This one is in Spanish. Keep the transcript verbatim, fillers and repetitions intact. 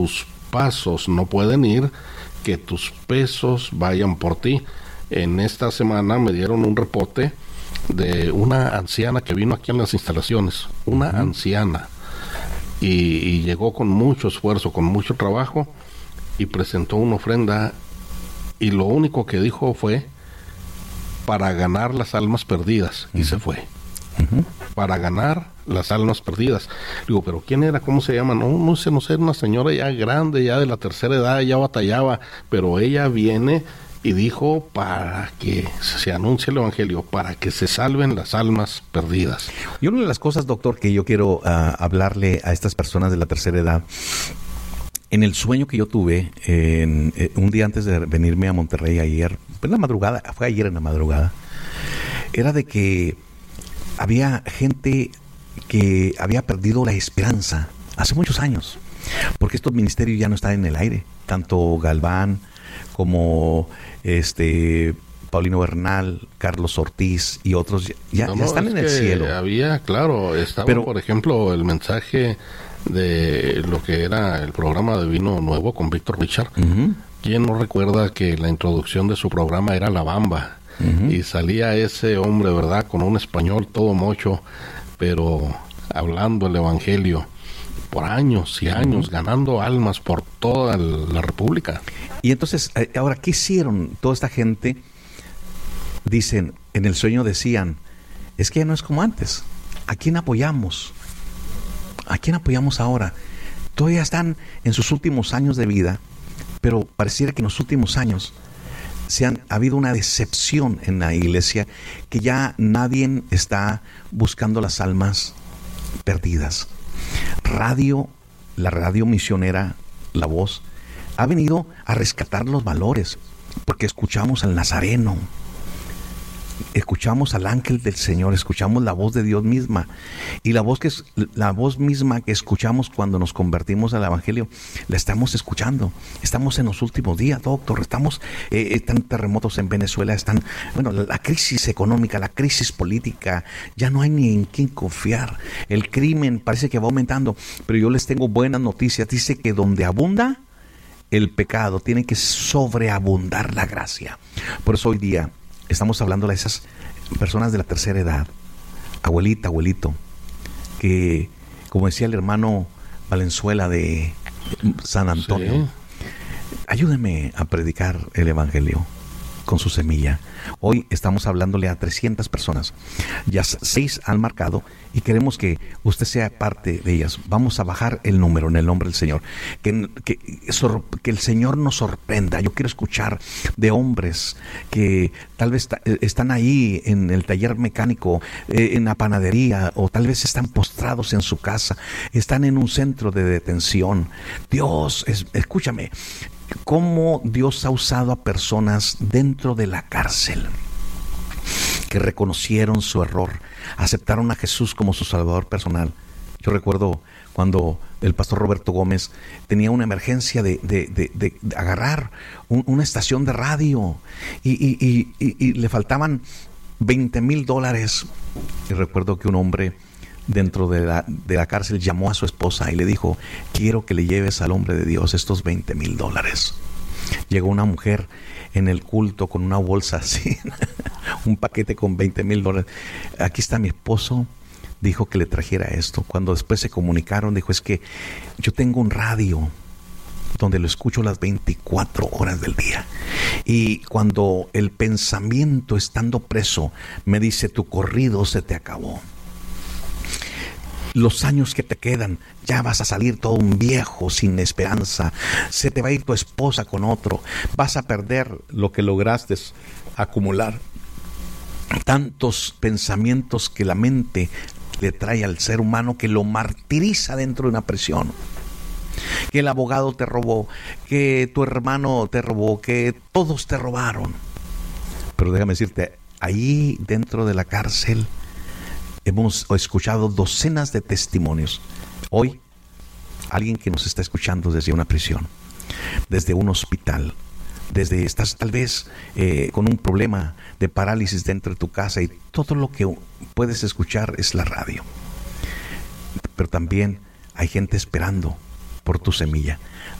tus pasos no pueden ir, que tus pesos vayan por ti. En esta semana me dieron un reporte de una anciana que vino aquí en las instalaciones, una uh-huh. anciana, y, y llegó con mucho esfuerzo, con mucho trabajo, y presentó una ofrenda, y lo único que dijo fue para ganar las almas perdidas, uh-huh. y se fue. Uh-huh. Para ganar las almas perdidas. Digo, pero ¿quién era? ¿Cómo se llama? No, no sé, no sé, una señora ya grande, ya de la tercera edad, ya batallaba, pero ella viene y dijo para que se anuncie el evangelio, para que se salven las almas perdidas. Y una de las cosas, doctor, que yo quiero uh, hablarle a estas personas de la tercera edad, en el sueño que yo tuve, en, eh, un día antes de venirme a Monterrey ayer, en la madrugada, fue ayer en la madrugada, era de que había gente que había perdido la esperanza hace muchos años, porque estos ministerios ya no están en el aire, tanto Galván como este Paulino Bernal, Carlos Ortiz y otros ya, no, ya están no, en el cielo. Había, claro, estaba, pero, por ejemplo, el mensaje de lo que era el programa de Vino Nuevo con Víctor Richard. Uh-huh. ¿Quién no recuerda que la introducción de su programa era La Bamba? Uh-huh. Y salía ese hombre, ¿verdad?, con un español todo mocho, pero hablando el evangelio por años y años, uh-huh. ganando almas por toda la República. Y entonces, ahora, ¿qué hicieron toda esta gente? Dicen, en el sueño decían, es que ya no es como antes. ¿A quién apoyamos? ¿A quién apoyamos ahora? Todavía están en sus últimos años de vida, pero pareciera que en los últimos años se han, ha habido una decepción en la iglesia, que ya nadie está buscando las almas perdidas. Radio, la radio misionera, La Voz, ha venido a rescatar los valores, porque escuchamos al Nazareno, escuchamos al ángel del Señor, escuchamos la voz de Dios misma, y la voz que es la voz misma que escuchamos cuando nos convertimos al evangelio, la estamos escuchando. Estamos en los últimos días, doctor. Estamos eh, están terremotos en Venezuela, están, bueno, la, la crisis económica, la crisis política, ya no hay ni en quién confiar. El crimen parece que va aumentando, pero yo les tengo buenas noticias. Dice que donde abunda el pecado, tiene que sobreabundar la gracia. Por eso hoy día estamos hablando de esas personas de la tercera edad, abuelita, abuelito, que, como decía el hermano Valenzuela de San Antonio, sí. Ayúdeme a predicar el evangelio con su semilla. Hoy estamos hablándole a trescientas personas. Ya seis han marcado y queremos que usted sea parte de ellas. Vamos a bajar el número en el nombre del Señor. Que, que, que el Señor nos sorprenda. Yo quiero escuchar de hombres que tal vez están ahí en el taller mecánico, eh, en la panadería, o tal vez están postrados en su casa, están en un centro de detención. Dios, es, escúchame, cómo Dios ha usado a personas dentro de la cárcel que reconocieron su error, aceptaron a Jesús como su Salvador personal. Yo recuerdo cuando el pastor Roberto Gómez tenía una emergencia de, de, de, de, de agarrar un, una estación de radio y, y, y, y, y le faltaban veinte mil dólares. Y recuerdo que un hombre dentro de la, de la cárcel llamó a su esposa y le dijo: quiero que le lleves al hombre de Dios estos veinte mil dólares. Llegó una mujer en el culto con una bolsa así, un paquete con veinte mil dólares. Aquí está mi esposo, dijo que le trajera esto. Cuando después se comunicaron, dijo: es que yo tengo un radio donde lo escucho las veinticuatro horas del día, y cuando el pensamiento estando preso me dice: tu corrido se te acabó, los años que te quedan, ya vas a salir todo un viejo sin esperanza, se te va a ir tu esposa con otro, vas a perder lo que lograste acumular. Tantos pensamientos que la mente le trae al ser humano, que lo martiriza dentro de una prisión. Que el abogado te robó, que tu hermano te robó, que todos te robaron. Pero déjame decirte, ahí dentro de la cárcel hemos escuchado docenas de testimonios. Hoy, alguien que nos está escuchando desde una prisión, desde un hospital, desde estás tal vez eh, con un problema de parálisis dentro de tu casa, y todo lo que puedes escuchar es la radio. Pero también hay gente esperando por tu semilla.